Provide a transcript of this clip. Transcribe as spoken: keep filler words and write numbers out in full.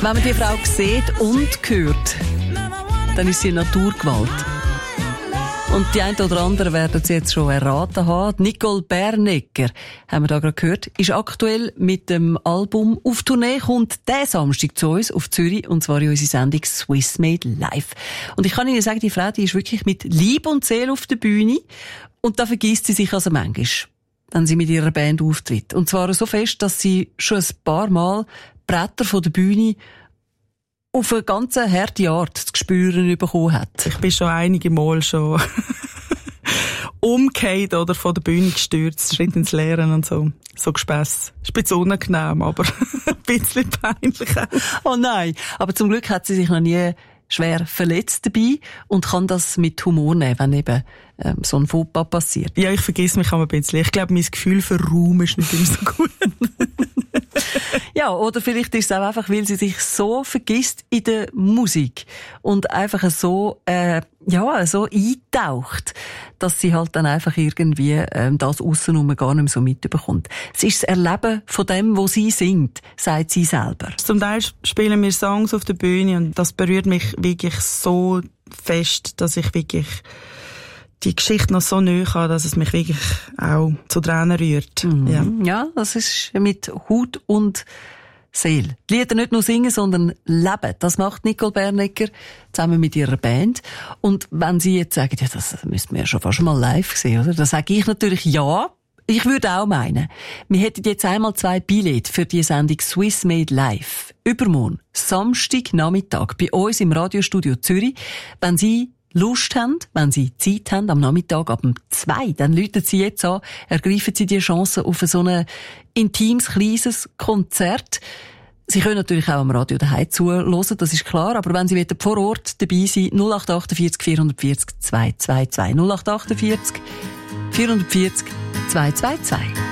Wenn man die Frau sieht und hört, dann ist sie eine Naturgewalt. Und die einen oder anderen werden sie jetzt schon erraten haben. Nicole Bernecker, haben wir da gerade gehört, ist aktuell mit dem Album auf Tournee, kommt diesen Samstag zu uns auf Zürich, und zwar in unsere Sendung Swiss Made Live. Und ich kann Ihnen sagen, die Frau, die ist wirklich mit Liebe und Seele auf der Bühne, und da vergisst sie sich also manchmal, wenn sie mit ihrer Band auftritt. Und zwar so fest, dass sie schon ein paar Mal Bretter von der Bühne auf eine ganz harte Art zu spüren bekommen hat. Ich bin schon einige Mal schon umgekehrt oder von der Bühne gestürzt, Schritt ins Leeren und so. So Gespäss. Ist ein bisschen unangenehm, aber ein bisschen peinlich auch. Oh nein, aber zum Glück hat sie sich noch nie schwer verletzt dabei und kann das mit Humor nehmen, wenn eben ähm, so ein Fauxpas passiert. Ja, ich vergesse mich auch ein bisschen. Ich glaube, mein Gefühl für Raum ist nicht immer so gut. Ja, oder vielleicht ist es auch einfach, weil sie sich so vergisst in der Musik und einfach so, äh, ja, so eintaucht, dass sie halt dann einfach irgendwie ähm, das aussenrum gar nicht mehr so mitbekommt. Es ist das Erleben von dem, wo sie singt, sagt sie selber. Zum Teil spielen wir Songs auf der Bühne und das berührt mich wirklich so fest, dass ich wirklich die Geschichte noch so nahe habe, dass es mich wirklich auch zu Tränen rührt. Mhm. Ja. Ja, das ist mit Haut und Seele. Die Lieder nicht nur singen, sondern leben. Das macht Nicole Bernecker zusammen mit ihrer Band. Und wenn Sie jetzt sagen, ja, das müssten wir ja schon fast mal live sehen, oder? Dann sage ich natürlich ja. Ich würde auch meinen, wir hätten jetzt einmal zwei Billette für die Sendung Swiss Made Live. Übermorgen, Samstag Nachmittag, bei uns im Radiostudio Zürich. Wenn Sie Lust haben, wenn Sie Zeit haben, am Nachmittag ab um zwei, dann läuten Sie jetzt an, ergreifen Sie die Chance auf so ein intimes, kleines Konzert. Sie können natürlich auch am Radio daheim zuhören, das ist klar, aber wenn Sie vor Ort dabei sind, null acht achtundvierzig vierhundertvierzig zweihundertzweiundzwanzig null acht achtundvierzig vierhundertvierzig zweihundertzweiundzwanzig.